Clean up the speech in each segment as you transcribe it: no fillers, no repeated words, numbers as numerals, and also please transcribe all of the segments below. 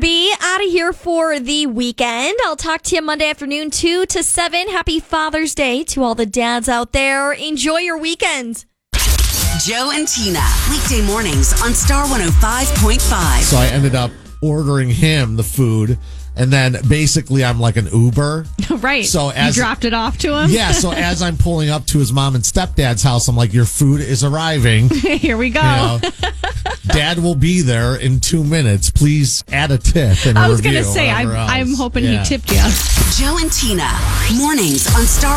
be out of here for the weekend. I'll talk to you Monday afternoon, 2 to 7. Happy Father's Day to all the dads out there. Enjoy your weekend. Joe and Tina, weekday mornings on Star 105.5. So I ended up ordering him the food, and then basically I'm like an Uber. Right. So as you dropped it off to him? Yeah, so as I'm pulling up to his mom and stepdad's house, I'm like, your food is arriving. Here we go. Dad will be there in 2 minutes. Please add a tip and I was going to say, I'm hoping he tipped you. Joe and Tina, mornings on Star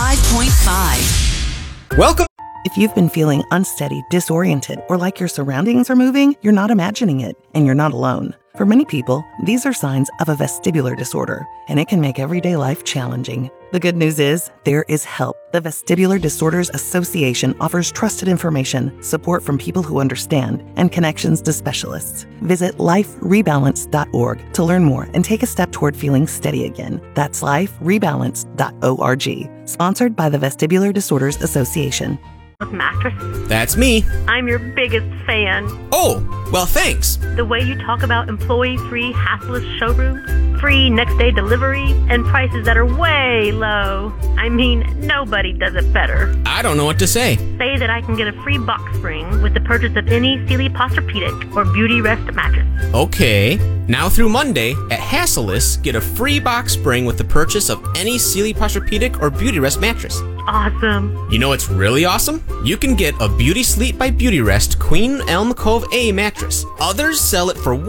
105.5. Welcome. If you've been feeling unsteady, disoriented, or like your surroundings are moving, you're not imagining it, and you're not alone. For many people, these are signs of a vestibular disorder, and it can make everyday life challenging. The good news is, there is help. The Vestibular Disorders Association offers trusted information, support from people who understand, and connections to specialists. Visit liferebalance.org to learn more and take a step toward feeling steady again. That's liferebalance.org. Sponsored by the Vestibular Disorders Association. Mattress. That's me. I'm your biggest fan. Oh, well, thanks. The way you talk about employee-free, hassless showrooms, free next-day delivery, and prices that are way low. I mean, nobody does it better. I don't know what to say. Say that I can get a free box spring with the purchase of any Sealy Posturepedic or Beauty Rest mattress. Okay. Now through Monday, at Hassellus, get a free box spring with the purchase of any Sealy Posturepedic or Beauty Rest mattress. Awesome. You know what's really awesome? You can get a Beauty Sleep by Beauty Rest Queen Elm Cove A mattress. Others sell it for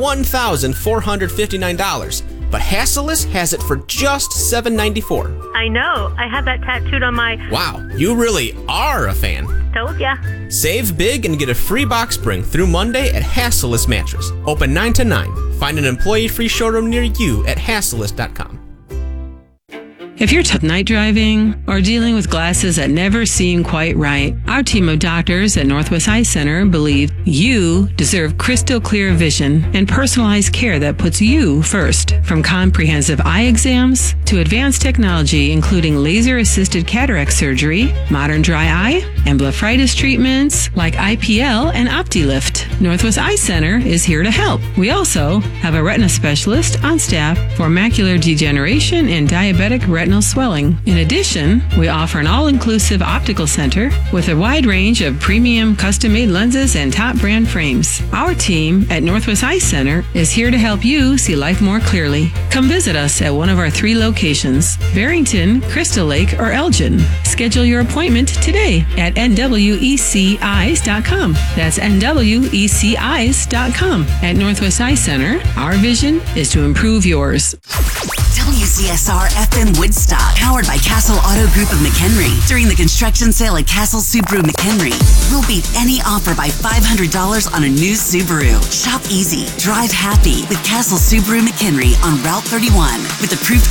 $1,459, but Hassellus has it for just $794. I know. I have that tattooed on my... Wow, you really are a fan. Told ya. Save big and get a free box spring through Monday at Hassellus Mattress. Open 9 to 9. Find an employee-free showroom near you at hassellus.com. If you're night driving or dealing with glasses that never seem quite right, our team of doctors at Northwest Eye Center believe you deserve crystal clear vision and personalized care that puts you first. From comprehensive eye exams to advanced technology, including laser-assisted cataract surgery, modern dry eye, and blepharitis treatments like IPL and OptiLift, Northwest Eye Center is here to help. We also have a retina specialist on staff for macular degeneration and diabetic retinal swelling. In addition, we offer an all-inclusive optical center with a wide range of premium custom-made lenses and top brand frames. Our team at Northwest Eye Center is here to help you see life more clearly. Come visit us at one of our 3 locations, Barrington, Crystal Lake, or Elgin. Schedule your appointment today at nweceyes.com. That's nweceyes.com. At Northwest Eye Center, our vision is to improve yours. WCSR FM Woodstock, powered by Castle Auto Group of McHenry. During the construction sale at Castle Subaru McHenry, we'll beat any offer by $500 on a new Subaru. Shop easy, drive happy with Castle Subaru McHenry on Route 31 with approved